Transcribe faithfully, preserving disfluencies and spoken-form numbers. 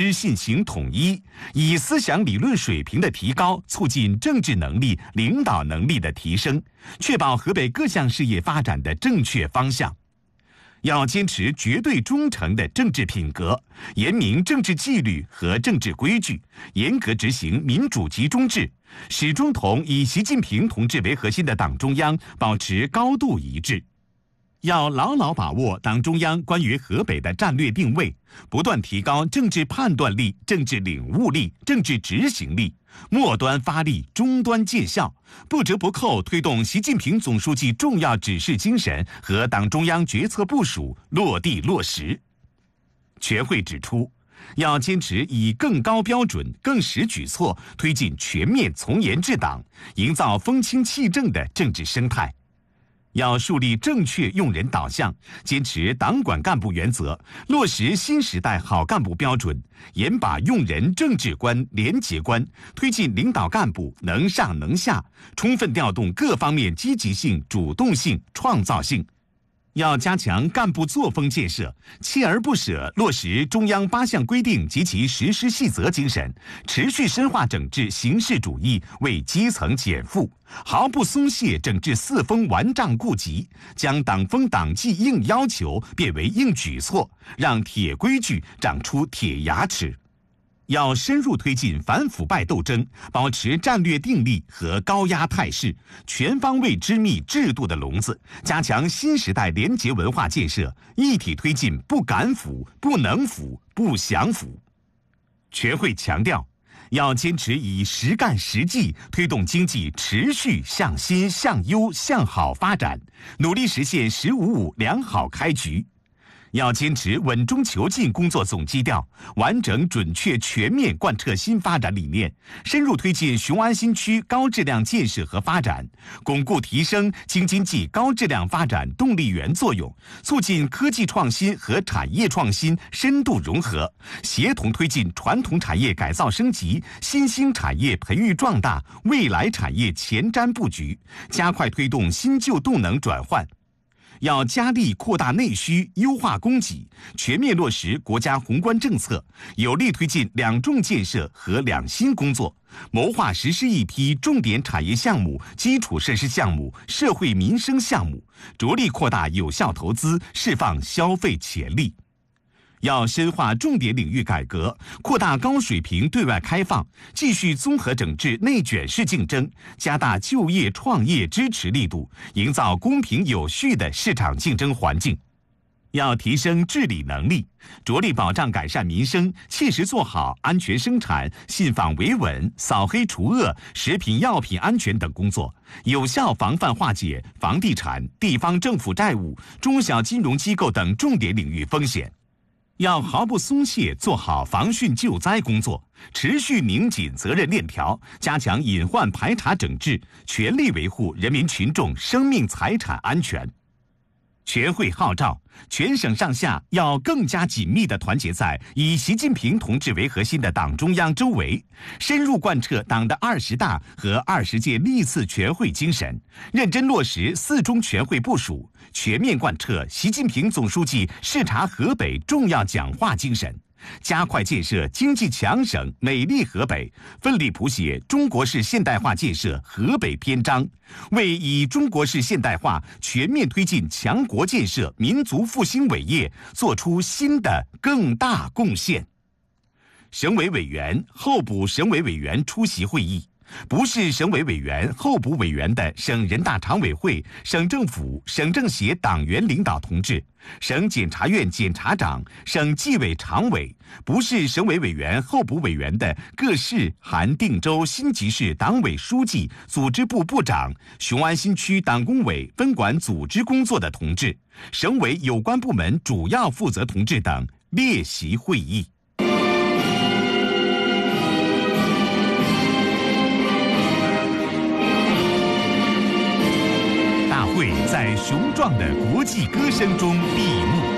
知信行统一，以思想理论水平的提高，促进政治能力、领导能力的提升，确保河北各项事业发展的正确方向。要坚持绝对忠诚的政治品格，严明政治纪律和政治规矩，严格执行民主集中制，始终同以习近平同志为核心的党中央保持高度一致。要牢牢把握党中央关于河北的战略定位，不断提高政治判断力、政治领悟力、政治执行力，末端发力，终端见效，不折不扣推动习近平总书记重要指示精神和党中央决策部署落地落实。全会指出，要坚持以更高标准、更实举措推进全面从严治党，营造风清气正的政治生态。要树立正确用人导向，坚持党管干部原则，落实新时代好干部标准，严把用人政治观、廉洁观，推进领导干部能上能下，充分调动各方面积极性、主动性、创造性。要加强干部作风建设，锲而不舍落实中央八项规定及其实施细则精神，持续深化整治形式主义，为基层减负，毫不松懈整治四风顽瘴痼疾，将党风党纪硬要求变为硬举措，让铁规矩长出铁牙齿。要深入推进反腐败斗争，保持战略定力和高压态势，全方位织密制度的笼子，加强新时代廉洁文化建设，一体推进不敢腐、不能腐、不想腐。全会强调，要坚持以实干实际推动经济持续向新、向优、向好发展，努力实现“十五五”良好开局。要坚持稳中求进工作总基调，完整准确全面贯彻新发展理念，深入推进雄安新区高质量建设和发展，巩固提升京津冀高质量发展动力源作用，促进科技创新和产业创新深度融合，协同推进传统产业改造升级、新兴产业培育壮大、未来产业前瞻布局，加快推动新旧动能转换。要加力扩大内需，优化供给，全面落实国家宏观政策，有力推进两重建设和两新工作，谋划实施一批重点产业项目、基础设施项目、社会民生项目，着力扩大有效投资，释放消费潜力。要深化重点领域改革，扩大高水平对外开放，继续综合整治内卷式竞争，加大就业创业支持力度，营造公平有序的市场竞争环境。要提升治理能力，着力保障改善民生，切实做好安全生产、信访维稳、扫黑除恶、食品药品安全等工作，有效防范化解房地产、地方政府债务、中小金融机构等重点领域风险。要毫不松懈做好防汛救灾工作，持续拧紧责任链条，加强隐患排查整治，全力维护人民群众生命财产安全。全会号召全省上下要更加紧密地团结在以习近平同志为核心的党中央周围，深入贯彻党的二十大和二十届历次全会精神，认真落实四中全会部署，全面贯彻习近平总书记视察河北重要讲话精神，加快建设经济强省美丽河北，奋力谱写中国式现代化建设河北篇章，为以中国式现代化全面推进强国建设民族复兴伟业做出新的更大贡献。省委委员、候补省委委员出席会议，不是省委委员、候补委员的省人大常委会、省政府、省政协党员领导同志，省检察院检察长、省纪委常委，不是省委委员、候补委员的各市含定州新集市党委书记、组织部部长、雄安新区党工委分管组织工作的同志，省委有关部门主要负责同志等列席会议。大会在雄壮的国际歌声中闭幕。